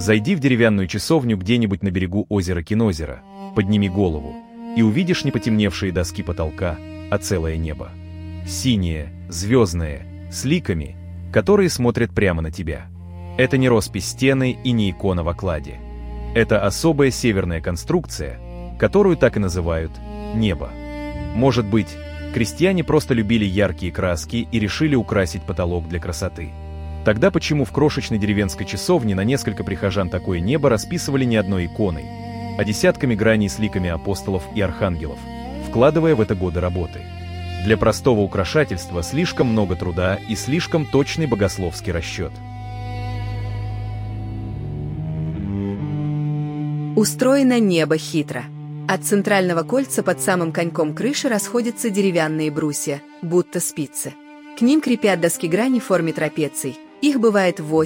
Зайди в деревянную часовню где-нибудь на берегу озера Кинозера, подними голову, и увидишь не потемневшие доски потолка, а целое небо. Синее, звездное, с ликами, которые смотрят прямо на тебя. Это не роспись стены и не икона в окладе. Это особая северная конструкция, которую так и называют «небо». Может быть, крестьяне просто любили яркие краски и решили украсить потолок для красоты. Тогда почему в крошечной деревенской часовне на несколько прихожан такое небо расписывали не одной иконой, а десятками граней с ликами апостолов и архангелов, вкладывая в это годы работы? Для простого украшательства слишком много труда и слишком точный богословский расчет. Устроено небо хитро. От центрального кольца под самым коньком крыши расходятся деревянные брусья, будто спицы. К ним крепят доски грани в форме трапеций. Их бывает 8,